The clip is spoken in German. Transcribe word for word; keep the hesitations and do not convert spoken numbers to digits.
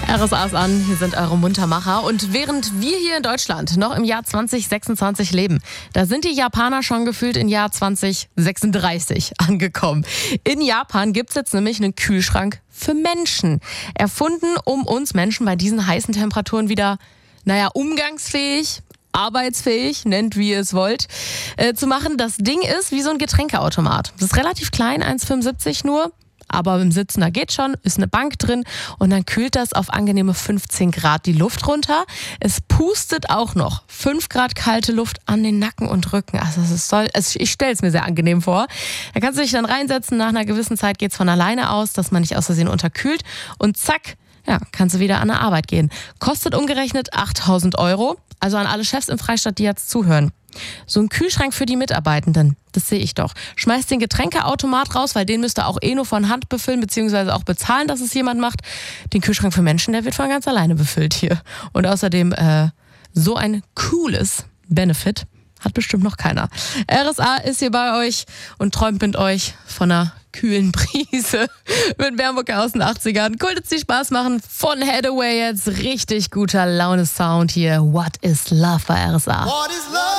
R S A ist an, hier sind eure Muntermacher. Und während wir hier in Deutschland noch im Jahr zwanzig sechsundzwanzig leben, da sind die Japaner schon gefühlt im Jahr zwanzig sechsunddreißig angekommen. In Japan gibt es jetzt nämlich einen Kühlschrank für Menschen. Erfunden, um uns Menschen bei diesen heißen Temperaturen wieder, naja, umgangsfähig, arbeitsfähig, nennt wie ihr es wollt, äh, zu machen. Das Ding ist wie so ein Getränkeautomat. Das ist relativ klein, eins Komma fünfundsiebzig nur. Aber im Sitzen, da geht schon, ist eine Bank drin und dann kühlt das auf angenehme fünfzehn Grad die Luft runter. Es pustet auch noch fünf Grad kalte Luft an den Nacken und Rücken. Also, es ist soll, also ich stelle es mir sehr angenehm vor. Da kannst du dich dann reinsetzen, nach einer gewissen Zeit geht es von alleine aus, dass man nicht aus Versehen unterkühlt und zack, ja, kannst du wieder an der Arbeit gehen. Kostet umgerechnet achttausend Euro, also an alle Chefs im Freistaat, die jetzt zuhören. So ein Kühlschrank für die Mitarbeitenden, das sehe ich doch. Schmeißt den Getränkeautomat raus, weil den müsst ihr auch eh nur von Hand befüllen, beziehungsweise auch bezahlen, dass es jemand macht. Den Kühlschrank für Menschen, der wird von ganz alleine befüllt hier. Und außerdem äh, so ein cooles Benefit hat bestimmt noch keiner. R S A ist hier bei euch und träumt mit euch von einer kühlen Brise mit Wärmucke aus den achtzigern. Cool, dass die Spaß machen. Von Hathaway jetzt richtig guter Laune-Sound hier. What is Love bei R S A?